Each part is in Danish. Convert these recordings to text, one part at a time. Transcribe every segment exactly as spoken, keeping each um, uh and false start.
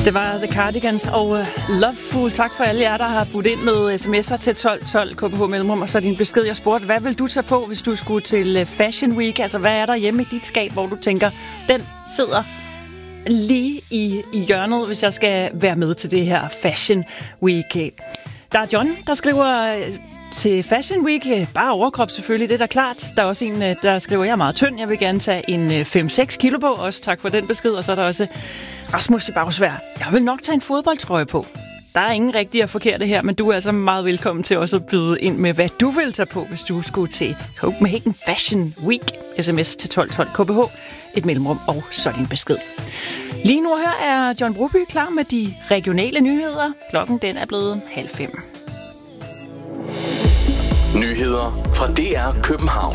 Det var The Cardigans og uh, Loveful. Tak for alle jer, der har budt ind med sms'er til tolv tolv K B H Mellemrum. Og så din besked, jeg spurgte, hvad vil du tage på, hvis du skulle til Fashion Week? Altså, hvad er der hjemme i dit skab, hvor du tænker, den sidder lige i, i hjørnet, hvis jeg skal være med til det her Fashion Week. Der er John, der skriver til Fashion Week, bare overkrop selvfølgelig, det er da klart. Der er også en, der skriver, jeg er meget tynd, jeg vil gerne tage en fem seks kilo på. Også tak for den besked. Og så er der også Rasmus i Bagsvær. Jeg vil nok tage en fodboldtrøje på. Der er ingen rigtige og forkerte her, men du er altså meget velkommen til også at byde ind med, hvad du vil tage på, hvis du skulle til Copenhagen Fashion Week. Sms til tolv tolv K B H, et mellemrum og så din besked. Lige nu her er John Broby klar med de regionale nyheder. Klokken den er blevet halv fem. Nyheder fra D R København.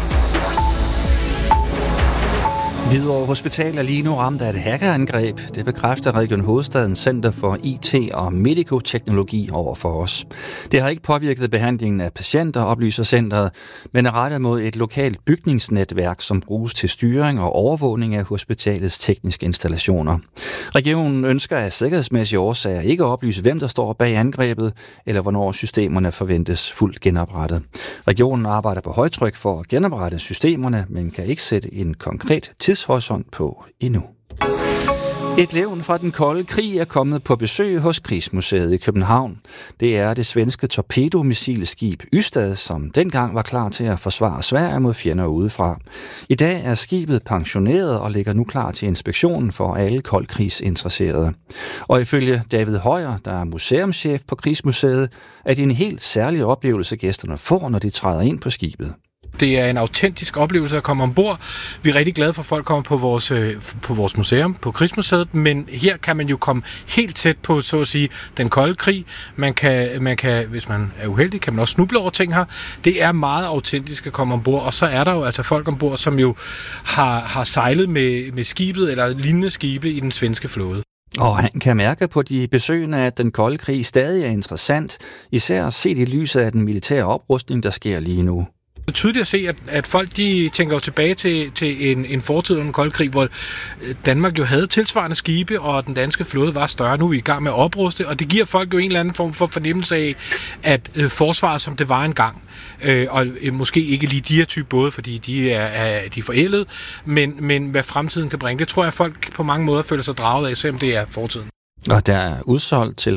Hvidovre Hospital er lige nu ramt af et hackerangreb. Det bekræfter Region Hovedstadens Center for I T og Medikoteknologi over for os. Det har ikke påvirket behandlingen af patienter, oplyser centret, men er rettet mod et lokalt bygningsnetværk, som bruges til styring og overvågning af hospitalets tekniske installationer. Regionen ønsker af sikkerhedsmæssige årsager ikke at oplyse, hvem der står bag angrebet, eller hvornår systemerne forventes fuldt genoprettet. Regionen arbejder på højtryk for at genoprette systemerne, men kan ikke sætte en konkret tidshorisont på endnu. Et levn fra den kolde krig er kommet på besøg hos Krigsmuseet i København. Det er det svenske torpedomissilskib Ystad, som dengang var klar til at forsvare Sverige mod fjender udefra. I dag er skibet pensioneret og ligger nu klar til inspektion for alle koldkrigsinteresserede. Og ifølge David Højer, der er museumschef på Krigsmuseet, er det en helt særlig oplevelse, gæsterne får, når de træder ind på skibet. Det er en autentisk oplevelse at komme ombord. Vi er rigtig glade for, at folk kommer på vores, på vores museum, på Krigsmuseet, men her kan man jo komme helt tæt på, så at sige, den kolde krig. Man kan, man kan, hvis man er uheldig, kan man også snuble over ting her. Det er meget autentisk at komme ombord, og så er der jo altså folk ombord, som jo har, har sejlet med, med skibet eller lignende skibe i den svenske flåde. Og han kan mærke på de besøgende, at den kolde krig stadig er interessant, især set i lyset af den militære oprustning, der sker lige nu. Det er tydeligt at se, at, at folk de tænker jo tilbage til, til en, en fortid under den kolde krig, hvor Danmark jo havde tilsvarende skibe, og den danske flåde var større. Nu er vi i gang med at opruste, og det giver folk jo en eller anden form for fornemmelse af, at øh, forsvaret, som det var engang, øh, og øh, måske ikke lige de her type både, fordi de er, er de er forældet, men, men hvad fremtiden kan bringe, det tror jeg, folk på mange måder føler sig draget af, selvom det er fortiden. Og der er udsolgt til